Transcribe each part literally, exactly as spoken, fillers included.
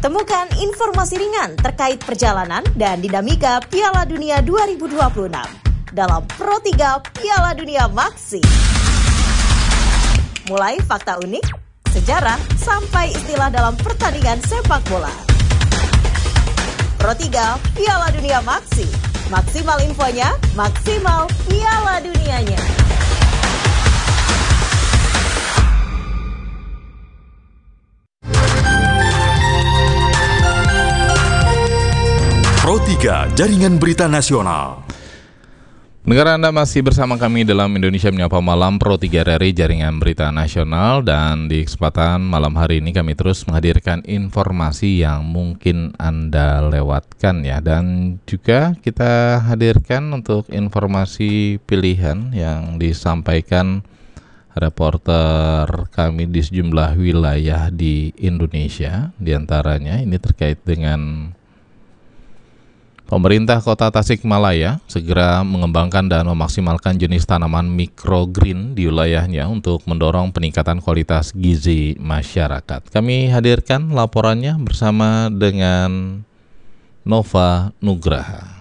Temukan informasi ringan terkait perjalanan dan dinamika Piala Dunia dua ribu dua puluh enam dalam Pro tiga Piala Dunia Maxi. Mulai fakta unik, sejarah, sampai istilah dalam pertandingan sepak bola. Pro tiga Piala Dunia Maxi. Maksimal infonya, maksimal Piala Dunianya. Pro tiga, Jaringan Berita Nasional. Negara Anda masih bersama kami dalam Indonesia Menyapa Malam Pro tiga R R I Jaringan Berita Nasional. Dan di kesempatan malam hari ini kami terus menghadirkan informasi yang mungkin Anda lewatkan ya. Dan juga kita hadirkan untuk informasi pilihan yang disampaikan reporter kami di sejumlah wilayah di Indonesia. Di antaranya ini terkait dengan pemerintah Kota Tasikmalaya segera mengembangkan dan memaksimalkan jenis tanaman microgreen di wilayahnya untuk mendorong peningkatan kualitas gizi masyarakat. Kami hadirkan laporannya bersama dengan Nova Nugraha.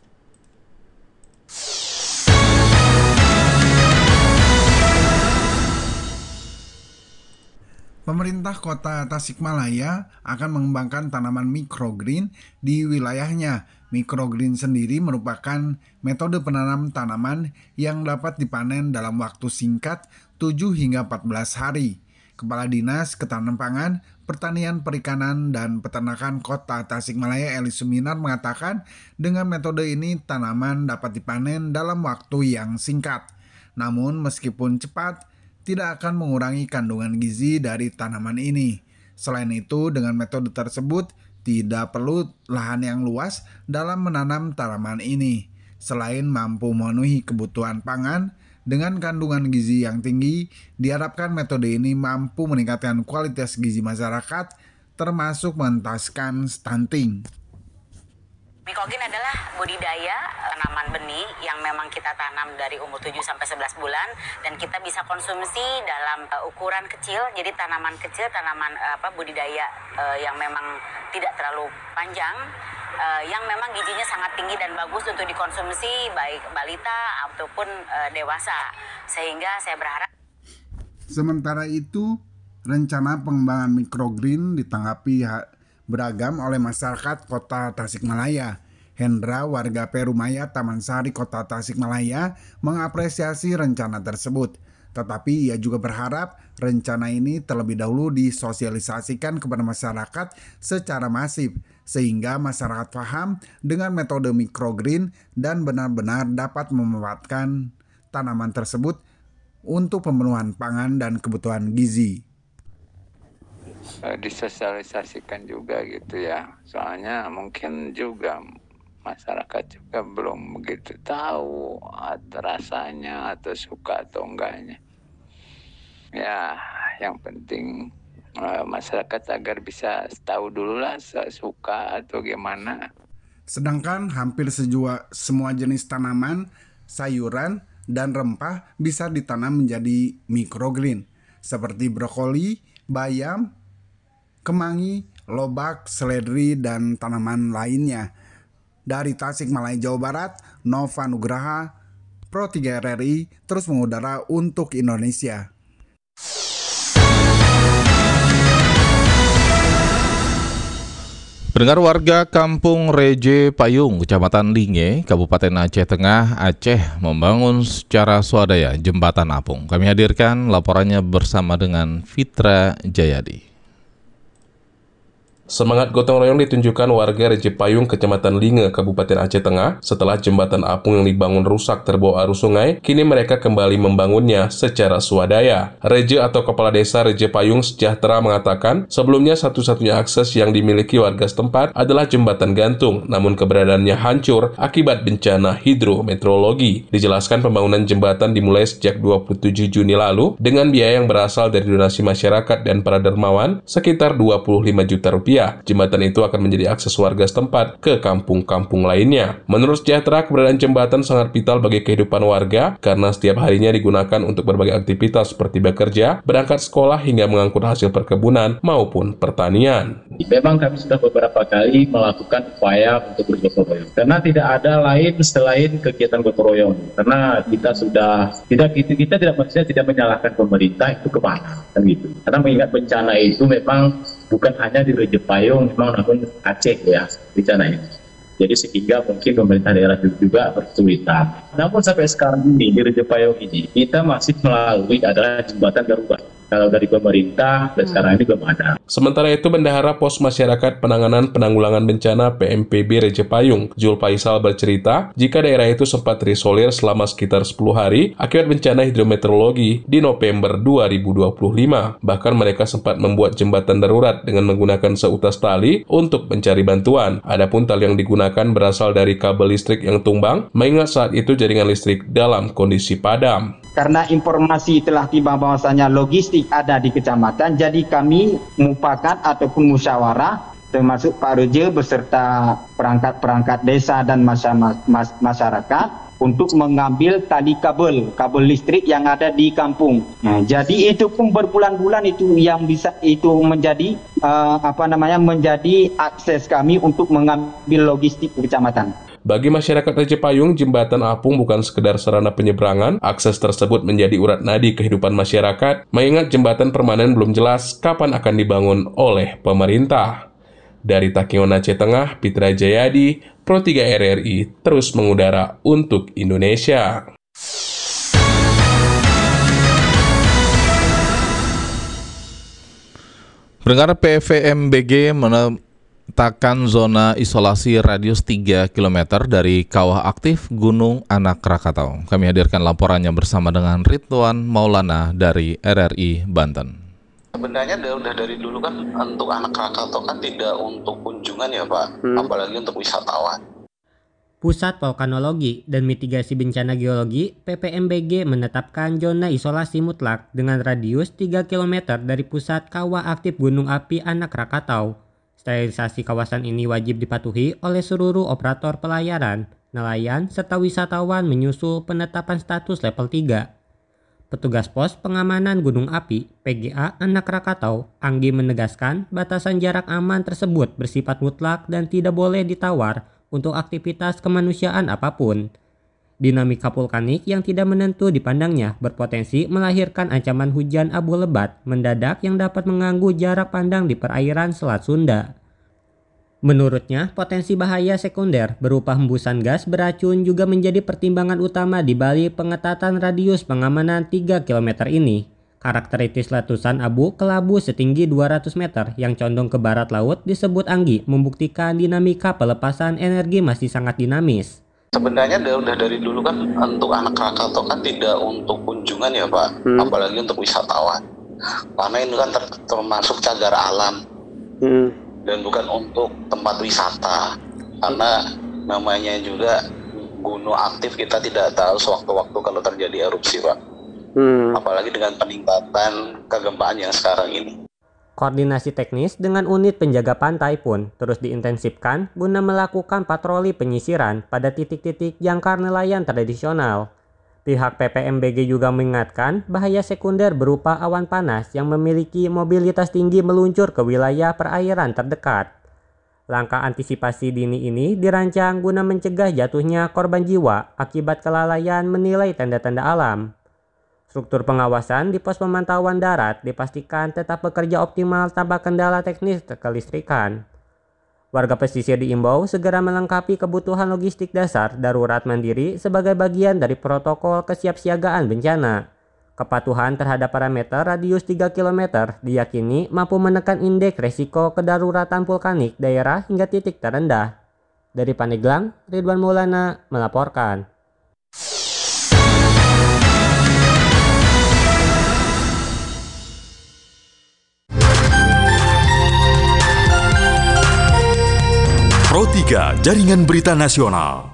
Pemerintah Kota Tasikmalaya akan mengembangkan tanaman microgreen di wilayahnya. Microgreen sendiri merupakan metode penanam tanaman yang dapat dipanen dalam waktu singkat tujuh hingga empat belas hari. Kepala Dinas Ketahanan Pangan, Pertanian Perikanan dan Peternakan Kota Tasikmalaya Eli Suminar mengatakan dengan metode ini tanaman dapat dipanen dalam waktu yang singkat. Namun meskipun cepat, tidak akan mengurangi kandungan gizi dari tanaman ini. Selain itu, dengan metode tersebut tidak perlu lahan yang luas dalam menanam tanaman ini. Selain mampu memenuhi kebutuhan pangan dengan kandungan gizi yang tinggi, diharapkan metode ini mampu meningkatkan kualitas gizi masyarakat, termasuk mengentaskan stunting. Microgreen adalah budidaya tanaman benih yang memang kita tanam dari umur tujuh sampai sebelas bulan dan kita bisa konsumsi dalam uh, ukuran kecil. Jadi tanaman kecil, tanaman uh, apa budidaya uh, yang memang tidak terlalu panjang, uh, yang memang gizinya sangat tinggi dan bagus untuk dikonsumsi baik balita ataupun uh, dewasa. Sehingga saya berharap. Sementara itu, rencana pengembangan microgreen ditanggapi ha- beragam oleh masyarakat Kota Tasikmalaya. Hendra, warga Perumaya Taman Sari Kota Tasikmalaya, mengapresiasi rencana tersebut. Tetapi ia juga berharap rencana ini terlebih dahulu disosialisasikan kepada masyarakat secara masif, sehingga masyarakat paham dengan metode microgreen dan benar-benar dapat memanfaatkan tanaman tersebut untuk pemenuhan pangan dan kebutuhan gizi. Disosialisasikan juga gitu ya, soalnya mungkin juga masyarakat juga belum begitu tahu atau rasanya atau suka atau enggaknya ya. Yang penting uh, masyarakat agar bisa tahu dulu lah suka atau gimana. Sedangkan hampir sejua, semua jenis tanaman, sayuran, dan rempah bisa ditanam menjadi microgreen seperti brokoli, bayam, kemangi, lobak, seledri, dan tanaman lainnya. Dari Tasikmalaya, Jawa Barat, Nova Nugraha, Pro tiga R R I, terus mengudara untuk Indonesia. Pendengar, warga Kampung Reje Payung, Kecamatan Linge, Kabupaten Aceh Tengah, Aceh membangun secara swadaya jembatan apung. Kami hadirkan laporannya bersama dengan Fitra Jayadi. Semangat gotong royong ditunjukkan warga Reje Payung, Kecamatan Linge, Kabupaten Aceh Tengah. Setelah jembatan apung yang dibangun rusak terbawa arus sungai, kini mereka kembali membangunnya secara swadaya. Reje atau Kepala Desa Reje Payung Sejahtera mengatakan, sebelumnya satu-satunya akses yang dimiliki warga setempat adalah jembatan gantung, namun keberadaannya hancur akibat bencana hidrometeorologi. Dijelaskan pembangunan jembatan dimulai sejak dua puluh tujuh Juni lalu dengan biaya yang berasal dari donasi masyarakat dan para dermawan sekitar dua puluh lima juta rupiah. Jembatan itu akan menjadi akses warga setempat ke kampung-kampung lainnya. Menurut Sejahtera, keberadaan jembatan sangat vital bagi kehidupan warga karena setiap harinya digunakan untuk berbagai aktivitas seperti bekerja, berangkat sekolah hingga mengangkut hasil perkebunan maupun pertanian. Memang kami sudah beberapa kali melakukan upaya untuk bergotong royong, karena tidak ada lain selain kegiatan gotong royong. Karena kita sudah tidak kita, kita tidak maksudnya tidak menyalahkan pemerintah itu kemana kan gitu. Karena mengingat bencana itu memang bukan hanya di Raja Payung, memang namun Aceh ya bencana ini. Jadi sehingga mungkin pemerintah daerah juga berkesulitan. Namun sampai sekarang ini di Raja Payung ini kita masih melalui adalah jembatan darurat. Kalau dari pemerintah, dan sekarang ini belum ada. Sementara itu, Bendahara Pos Masyarakat Penanganan Penanggulangan Bencana P M P B Raja Payung, Jul Faisal bercerita, jika daerah itu sempat terisolir selama sekitar sepuluh hari akibat bencana hidrometeorologi di November dua ribu dua puluh lima. Bahkan mereka sempat membuat jembatan darurat dengan menggunakan seutas tali untuk mencari bantuan. Adapun tali yang digunakan berasal dari kabel listrik yang tumbang, mengingat saat itu jaringan listrik dalam kondisi padam. Karena informasi telah tiba bahwasanya logistik ada di kecamatan, jadi kami mufakat ataupun musyawarah termasuk Pak Reja beserta perangkat-perangkat desa dan masyarakat untuk mengambil tali kabel, kabel listrik yang ada di kampung. Nah, jadi itu pun berbulan-bulan itu yang bisa itu menjadi uh, apa namanya menjadi akses kami untuk mengambil logistik ke kecamatan. Bagi masyarakat Raja Payung, jembatan apung bukan sekedar sarana penyeberangan. Akses tersebut menjadi urat nadi kehidupan masyarakat, mengingat jembatan permanen belum jelas kapan akan dibangun oleh pemerintah. Dari Takengon Aceh Tengah, Pitra Jayadi, Pro tiga R R I, terus mengudara untuk Indonesia. Pendengar, P V M B G menetapkan zona isolasi radius tiga kilometer dari kawah aktif Gunung Anak Rakatau. Kami hadirkan laporannya bersama dengan Ridwan Maulana dari R R I Banten. Sebenarnya udah dari dulu kan untuk Anak Rakatau kan tidak untuk kunjungan ya Pak, hmm. apalagi untuk wisatawan. Pusat Vulkanologi dan Mitigasi Bencana Geologi P P M B G menetapkan zona isolasi mutlak dengan radius tiga kilometer dari pusat kawah aktif Gunung Api Anak Rakatau. Sterilisasi kawasan ini wajib dipatuhi oleh seluruh operator pelayaran, nelayan, serta wisatawan menyusul penetapan status level tiga. Petugas Pos Pengamanan Gunung Api P G A Anak Rakatau, Anggi, menegaskan batasan jarak aman tersebut bersifat mutlak dan tidak boleh ditawar untuk aktivitas kemanusiaan apapun. Dinamika vulkanik yang tidak menentu dipandangnya berpotensi melahirkan ancaman hujan abu lebat mendadak yang dapat mengganggu jarak pandang di perairan Selat Sunda. Menurutnya, potensi bahaya sekunder berupa hembusan gas beracun juga menjadi pertimbangan utama di balik pengetatan radius pengamanan tiga kilometer ini. Karakteristik letusan abu kelabu setinggi dua ratus meter yang condong ke barat laut disebut Anggi membuktikan dinamika pelepasan energi masih sangat dinamis. Sebenarnya udah dari dulu kan untuk Anak Rakatau kan tidak untuk kunjungan ya Pak, hmm. apalagi untuk wisatawan. Karena ini kan ter termasuk cagar alam. Hmm. Dan bukan untuk tempat wisata, karena namanya juga gunung aktif, kita tidak tahu sewaktu-waktu kalau terjadi erupsi Pak. Hmm. Apalagi dengan peningkatan kegempaan yang sekarang ini. Koordinasi teknis dengan unit penjaga pantai pun terus diintensifkan guna melakukan patroli penyisiran pada titik-titik jangkar nelayan tradisional. Pihak P P M B G juga mengingatkan bahaya sekunder berupa awan panas yang memiliki mobilitas tinggi meluncur ke wilayah perairan terdekat. Langkah antisipasi dini ini dirancang guna mencegah jatuhnya korban jiwa akibat kelalaian menilai tanda-tanda alam. Struktur pengawasan di pos pemantauan darat dipastikan tetap bekerja optimal tanpa kendala teknis kelistrikan. Warga pesisir diimbau segera melengkapi kebutuhan logistik dasar darurat mandiri sebagai bagian dari protokol kesiapsiagaan bencana. Kepatuhan terhadap parameter radius tiga kilometer diyakini mampu menekan indeks resiko kedaruratan vulkanik daerah hingga titik terendah. Dari Pandeglang, Ridwan Maulana melaporkan. Pro tiga Jaringan Berita Nasional.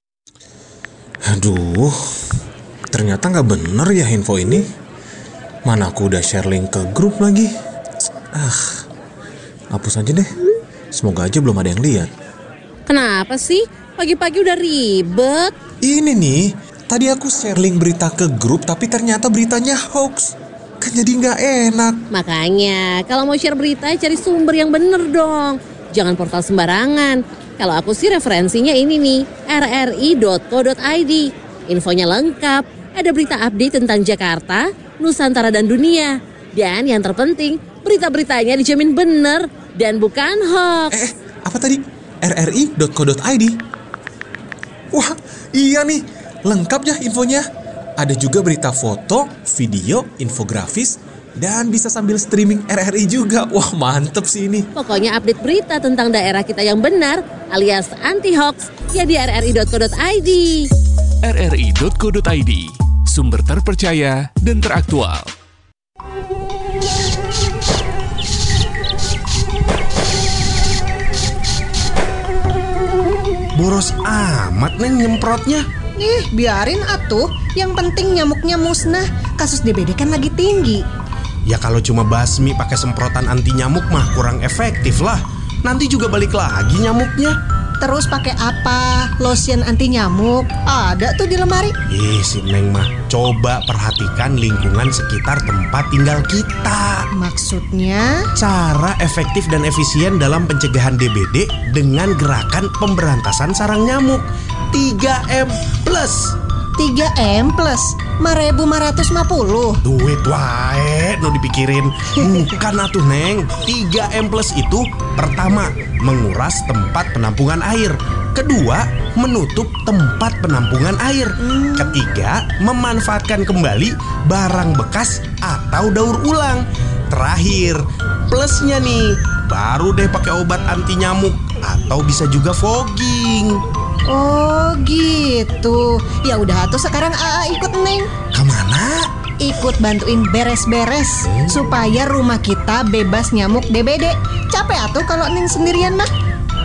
Aduh, ternyata nggak bener ya info ini. Mana aku udah share link ke grup lagi. Ah, hapus aja deh. Semoga aja belum ada yang lihat. Kenapa sih? Pagi-pagi udah ribet. Ini nih, tadi aku share link berita ke grup tapi ternyata beritanya hoax. Kan jadi nggak enak. Makanya, kalau mau share berita, cari sumber yang bener dong. Jangan portal sembarangan. Kalau aku sih referensinya ini nih, r r i dot co dot i d. Infonya lengkap, ada berita update tentang Jakarta, Nusantara, dan dunia. Dan yang terpenting, berita-beritanya dijamin bener dan bukan hoax. Eh, apa tadi? r r i dot co dot i d. Wah, iya nih, lengkap ya infonya. Ada juga berita foto, video, infografis, dan bisa sambil streaming R R I juga. Wah, mantep sih ini. Pokoknya update berita tentang daerah kita yang benar alias anti-hoax ya di r r i dot co dot i d. r r i dot co dot i d, sumber terpercaya dan teraktual. Boros amat Neng nyemprotnya. Ih, biarin atuh. Yang penting nyamuknya musnah. Kasus D B D kan lagi tinggi. Ya kalau cuma basmi pakai semprotan anti nyamuk mah kurang efektif lah. Nanti juga balik lagi nyamuknya. Terus pakai apa? Lotion anti nyamuk? Ada tuh di lemari. Ih, si Neng mah coba perhatikan lingkungan sekitar tempat tinggal kita. Maksudnya? Cara efektif dan efisien dalam pencegahan D B D dengan gerakan pemberantasan sarang nyamuk tiga M plus. tiga M plus lima ribu lima ratus lima puluh. Duit wae no dipikirin. Bukan atuh Neng. tiga M plus itu pertama, menguras tempat penampungan air. Kedua, menutup tempat penampungan air. hmm. Ketiga, memanfaatkan kembali barang bekas atau daur ulang. Terakhir, plusnya nih, baru deh pakai obat anti nyamuk atau bisa juga fogging. Oh gitu. Ya udah tuh sekarang A A ikut Neng. Kemana? Ikut bantuin beres-beres hmm. supaya rumah kita bebas nyamuk D B D. Capek atuh kalau Neng sendirian mah.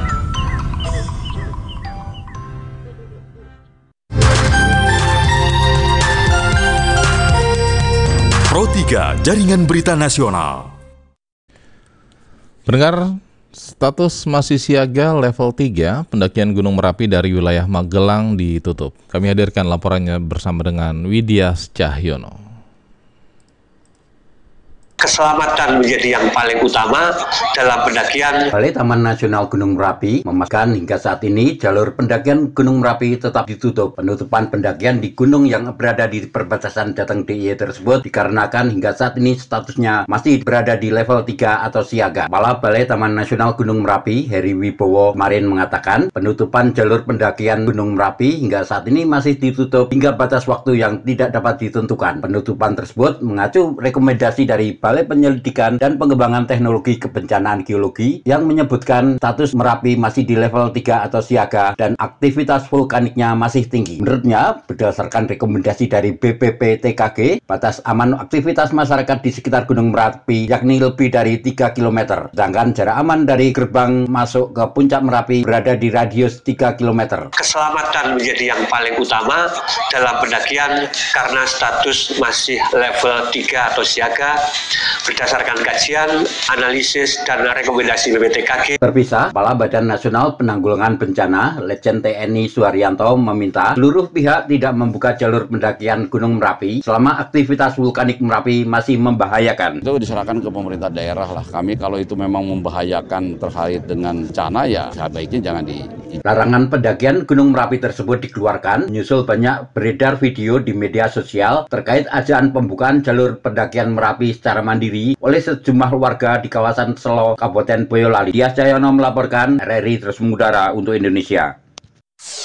Pro tiga Jaringan Berita Nasional. Pendengar, status masih siaga level tiga, pendakian Gunung Merapi dari wilayah Magelang ditutup. Kami hadirkan laporannya bersama dengan Widya Cahyono. Keselamatan menjadi yang paling utama dalam pendakian. Balai Taman Nasional Gunung Merapi memastikan hingga saat ini jalur pendakian Gunung Merapi tetap ditutup. Penutupan pendakian di gunung yang berada di perbatasan Jateng D I Y tersebut dikarenakan hingga saat ini statusnya masih berada di level tiga atau siaga. Kepala Balai Taman Nasional Gunung Merapi, Heri Wibowo, kemarin mengatakan penutupan jalur pendakian Gunung Merapi hingga saat ini masih ditutup hingga batas waktu yang tidak dapat ditentukan. Penutupan tersebut mengacu rekomendasi dari Balai Penyelidikan dan Pengembangan Teknologi Kebencanaan Geologi yang menyebutkan status Merapi masih di level tiga atau siaga dan aktivitas vulkaniknya masih tinggi. Menurutnya, berdasarkan rekomendasi dari B P P T K G, batas aman aktivitas masyarakat di sekitar Gunung Merapi yakni lebih dari tiga kilometer. Sedangkan jarak aman dari gerbang masuk ke puncak Merapi berada di radius tiga kilometer. Keselamatan menjadi yang paling utama dalam pendakian karena status masih level tiga atau siaga. Berdasarkan kajian, analisis, dan rekomendasi B P P T K G. Terpisah, Kepala Badan Nasional Penanggulangan Bencana, Letjen T N I Suharyanto meminta seluruh pihak tidak membuka jalur pendakian Gunung Merapi selama aktivitas vulkanik Merapi masih membahayakan. Itu diserahkan ke pemerintah daerah lah. Kami kalau itu memang membahayakan terkait dengan bencana ya sebaiknya jangan di... Larangan pendakian Gunung Merapi tersebut dikeluarkan menyusul banyak beredar video di media sosial terkait ajakan pembukaan jalur pendakian Merapi secara mandiri oleh sejumlah warga di kawasan Selo, Kabupaten Boyolali. Widya Cahyono melaporkan, R R I Terus Mengudara untuk Indonesia.